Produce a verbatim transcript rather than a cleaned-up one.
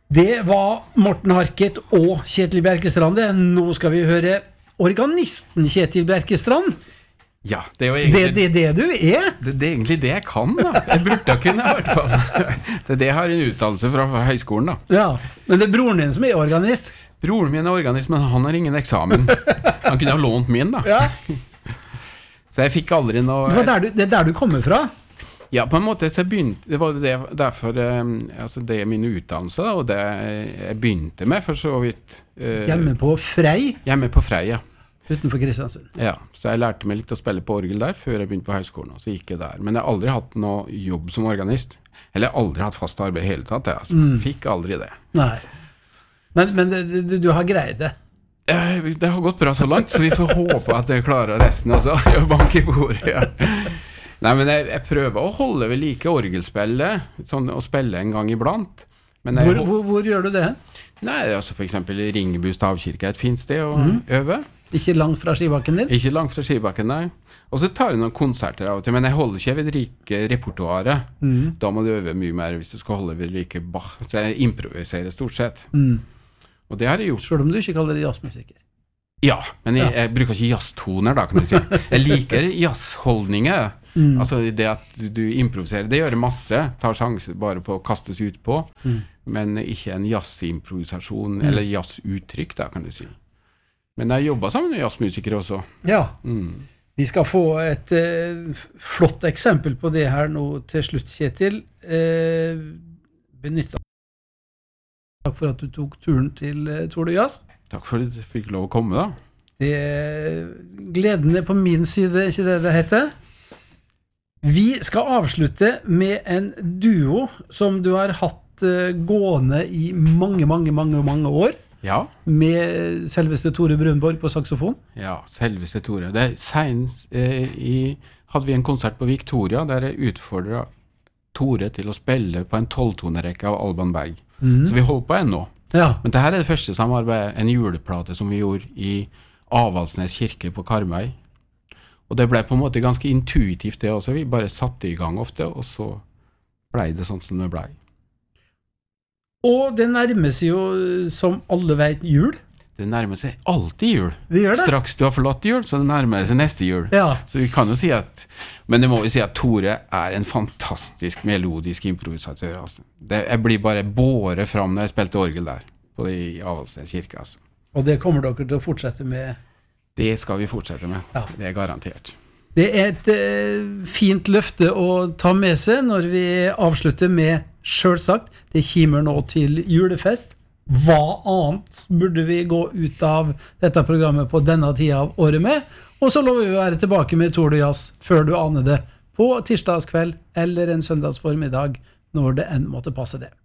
Det var Morten Harket og Kjetil Bjerkestrand. Nå skal vi høre organisten Kjetil Bjerkestrand. Ja, det er jo egentlig... Det er det, det du er? Det, det er egentlig det jeg kan, da. Jeg burde kunne, i hvert fall. Det er det jeg har en utdannelse fra høyskolen, da. Ja, men det er broren din som er organist. Broren min er organist, men han har ingen eksamen. Han kunne ha lånt min, da. Ja. Så jeg fikk aldri noe... Det, var der du, det er der du kommer fra? Ja, på en måte så begynte, det var det derfor, um, altså det er min utdannelse da, og det jeg begynte med for så vidt. Uh, hjemme på Frei? Hjemme på Frei, ja. Utenfor Kristiansund? Ja, så jeg lærte meg litt å spille på orgel der før jeg begynte på høyskolen, og så gikk jeg der. Men jeg har aldri hatt noe jobb som organist. Eller jeg har aldri hatt fast arbeid i hele tatt, jeg, altså. Mm. Fikk aldri det. Nei. Men, men du, du har greid det? Det har gått bra så langt, så vi får håpe at jeg klarer resten, altså. Jeg banker i bordet, ja. Nei, men jeg, jeg prøver å holde ved like orgelspillet, sånn å spille en gang iblant. Men hvor, hvor, hvor gjør du det? Nei, altså for eksempel Ringebu stavkirke er et fint sted å mm. øve. Ikke langt fra skibakken din? Ikke langt fra skibakken, nei. Og så tar jeg noen konserter av og til, men jeg holder ikke ved like repertoaret. Mm. Da må du øve mye mer hvis du skal holde ved like Bach. Så jeg improviserer stort sett. Mm. Og det har jeg gjort. Selv om du ikke kaller det jazzmusiker? Ja, men jeg, jeg bruker ikke jazztoner da, kan du si. Jeg liker jazzholdninger. Mm. Altså det at du, du improviserer, det gjør masse. Tar sjanser bare på å kastes ut på. Mm. Men ikke en jazzimprovisasjon, mm. eller jazzuttrykk da, kan du si. Men jeg jobber sammen med jazzmusikere også. Ja. Mm. Vi skal få et eh, flott eksempel på det her nå til slutt, Kjetil. Eh, benyttet. Takk for at du tok turen til eh, Tord og Jazz. Takk for at du fikk lov å komme, da. Det er gleden er på min side, ikke det det heter. Vi skal avslutte med en duo som du har hatt uh, gående i mange, mange, mange, mange år. Ja. Med selveste Tore Brunborg på saxofon. Ja, selveste Tore. Det er senest, eh, i, hadde vi en konsert på Victoria der jeg utfordret Tore til å spille på en tolvtonerekke av Alban Berg. Mm. Så vi holdt på ennå. Ja. Men dette er det første samarbeidet, en juleplate som vi gjorde i Avaldsnes kirke på Karmøy. Og det ble på en måte ganske intuitivt det også. Vi bare satte i gang ofte, og så ble det sånn som det ble. Og det nærmer seg jo, som alle vet, jul. Det nærmer seg alltid jul. Det gjør det. Straks du har forlatt jul, så det nærmer seg neste jul. Ja. Så vi kan jo si at, men det må vi si at Tore er en fantastisk melodisk improvisatør. Altså. Det, jeg blir bare båret fram når jeg spilte orgel der, på det i Avaldsnes kirke. Altså. Og det kommer dere til å fortsette med? Det skal vi fortsette med. Ja. Det er garantert. Det er et eh, fint løfte å ta med seg når vi avslutter med, selvsagt, det kommer nå til julefest. Hva annet burde vi gå ut av dette programmet på denne tida av året med? Og så lover vi å være tilbake med Tord og Jazz før du aner det, på tirsdagskveld eller en søndagsformiddag, når det enn måtte passe det.